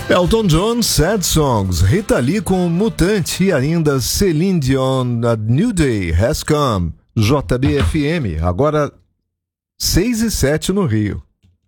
Elton John, Sad Songs, Rita Lee com Mutante e ainda Celine Dion, A New Day Has Come. JBFM, agora 6:07 no Rio.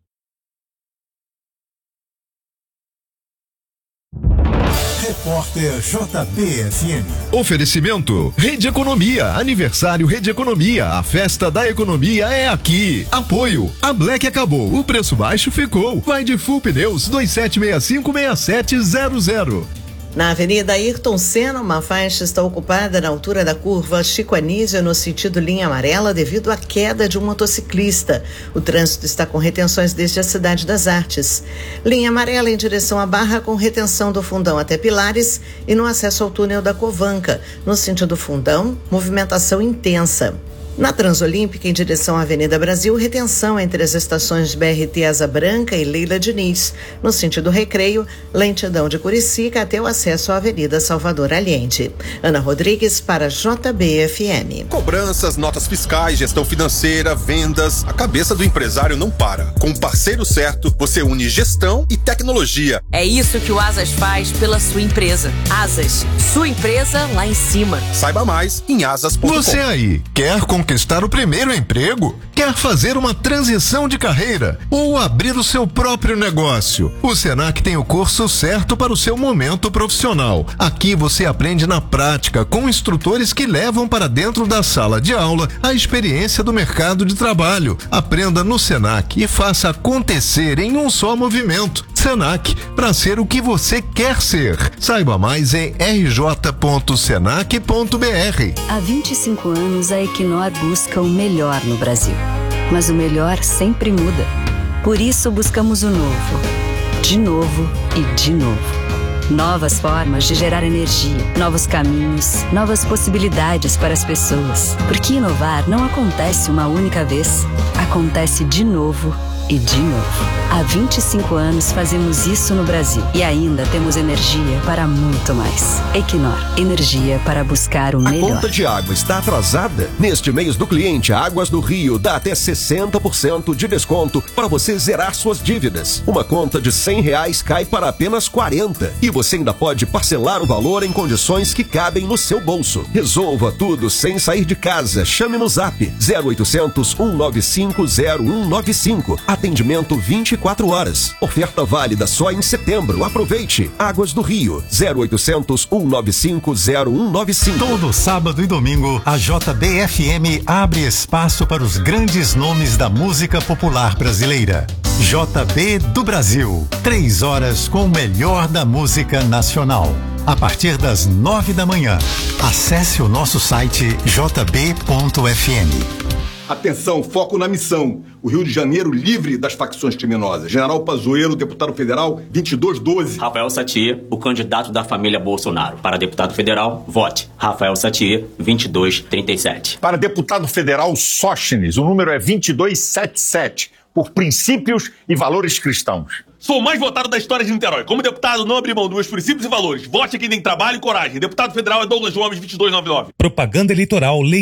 Repórter JBFM. Oferecimento Rede Economia, aniversário Rede Economia, a festa da economia é aqui. Apoio, a Black acabou, o preço baixo ficou. Vai de Full Pneus 27656700. Na Avenida Ayrton Senna, uma faixa está ocupada na altura da curva Chico Anísio, no sentido linha amarela, devido à queda de um motociclista. O trânsito está com retenções desde a Cidade das Artes. Linha amarela em direção à Barra, com retenção do Fundão até Pilares e no acesso ao túnel da Covanca. No sentido Fundão, movimentação intensa. Na Transolímpica, em direção à Avenida Brasil, retenção entre as estações de BRT Asa Branca e Leila Diniz. No sentido Recreio, lentidão de Curicica até o acesso à Avenida Salvador Allende. Ana Rodrigues para JBFM. Cobranças, notas fiscais, gestão financeira, vendas. A cabeça do empresário não para. Com o parceiro certo, você une gestão e tecnologia. É isso que o Asas faz pela sua empresa. Asas, sua empresa lá em cima. Saiba mais em asas.com. Você aí, quer conquistar o primeiro emprego? Quer fazer uma transição de carreira? Ou abrir o seu próprio negócio? O Senac tem o curso certo para o seu momento profissional. Aqui você aprende na prática, com instrutores que levam para dentro da sala de aula a experiência do mercado de trabalho. Aprenda no Senac e faça acontecer em um só movimento. Senac, para ser o que você quer ser. Saiba mais em rj.senac.br. Há 25 anos a Equinor busca o melhor no Brasil. Mas o melhor sempre muda. Por isso buscamos o novo. De novo e de novo. Novas formas de gerar energia, novos caminhos, novas possibilidades para as pessoas. Porque inovar não acontece uma única vez. Acontece de novo e de novo. Há 25 anos fazemos isso no Brasil e ainda temos energia para muito mais. Equinor, energia para buscar o melhor. A conta de água está atrasada? Neste mês do cliente, a Águas do Rio dá até 60% de desconto para você zerar suas dívidas. Uma conta de R$100 cai para apenas 40 e você ainda pode parcelar o valor em condições que cabem no seu bolso. Resolva tudo sem sair de casa. Chame no Zap 0800 195 0195. Atendimento 24 horas. Oferta válida só em setembro. Aproveite. Águas do Rio 0800 195 0195. Todo sábado e domingo, a JBFM abre espaço para os grandes nomes da música popular brasileira. JB do Brasil. 3 horas com o melhor da música nacional. A partir das 9 da manhã. Acesse o nosso site jb.fm. Atenção, foco na missão. O Rio de Janeiro livre das facções criminosas. General Pazuello, deputado federal, 2212. Rafael Satie, o candidato da família Bolsonaro. Para deputado federal, vote. Rafael Satie, 2237. Para deputado federal, Sóstenes, o número é 2277. Por princípios e valores cristãos. Sou o mais votado da história de Niterói. Como deputado, não abri mão dos meus princípios e valores. Vote a quem tem trabalho e coragem. Deputado federal é Douglas Gomes, 2299. Propaganda eleitoral, lei